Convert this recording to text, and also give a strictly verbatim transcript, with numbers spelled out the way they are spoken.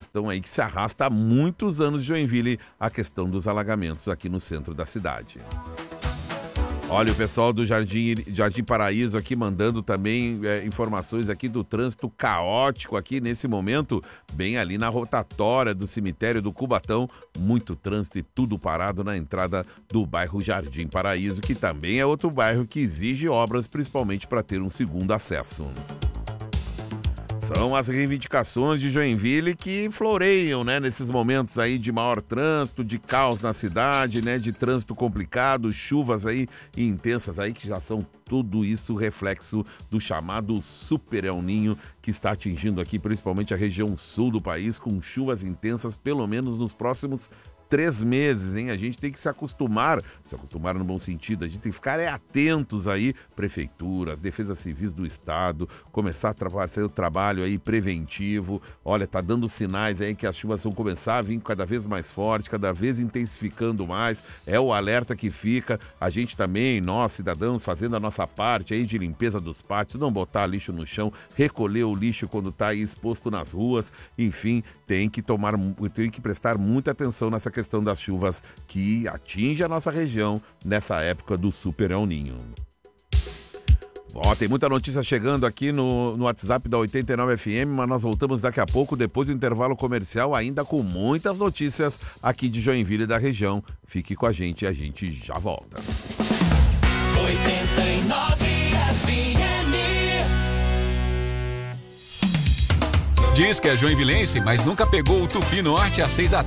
questão aí que se arrasta há muitos anos de Joinville, a questão dos alagamentos aqui no centro da cidade. Olha, o pessoal do Jardim, Jardim Paraíso aqui mandando também é, informações aqui do trânsito caótico aqui nesse momento, bem ali na rotatória do cemitério do Cubatão, muito trânsito e tudo parado na entrada do bairro Jardim Paraíso, que também é outro bairro que exige obras, principalmente para ter um segundo acesso. São as reivindicações de Joinville que floreiam, né, nesses momentos aí de maior trânsito, de caos na cidade, né, de trânsito complicado, chuvas aí intensas aí que já são tudo isso reflexo do chamado Super El Ninho que está atingindo aqui principalmente a região sul do país com chuvas intensas pelo menos nos próximos três meses, hein? A gente tem que se acostumar, se acostumar no bom sentido, a gente tem que ficar é, atentos aí, prefeituras, defesas civis do estado, começar a fazer o trabalho aí preventivo. Olha, tá dando sinais aí que as chuvas vão começar a vir cada vez mais forte, cada vez intensificando mais, é o alerta que fica, a gente também, nós cidadãos, fazendo a nossa parte aí de limpeza dos pátios, não botar lixo no chão, recolher o lixo quando tá aí exposto nas ruas, enfim, tem que tomar, tem que prestar muita atenção nessa questão questão das chuvas que atinge a nossa região nessa época do Super El Ninho. Ó, tem muita notícia chegando aqui no, no WhatsApp da oitenta e nove F M, mas nós voltamos daqui a pouco, depois do intervalo comercial, ainda com muitas notícias aqui de Joinville e da região. Fique com a gente e a gente já volta. oitenta e nove F M. Diz que é joinvilense, mas nunca pegou o Tupi Norte às seis da tarde.